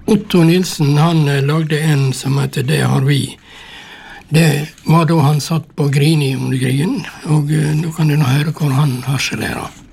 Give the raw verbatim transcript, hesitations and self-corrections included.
Otto Nilsen, han lagde en som heter Det har vi. Det var da han satt på Grini under krigen, og nå kan du nå høre hvor han harselerer.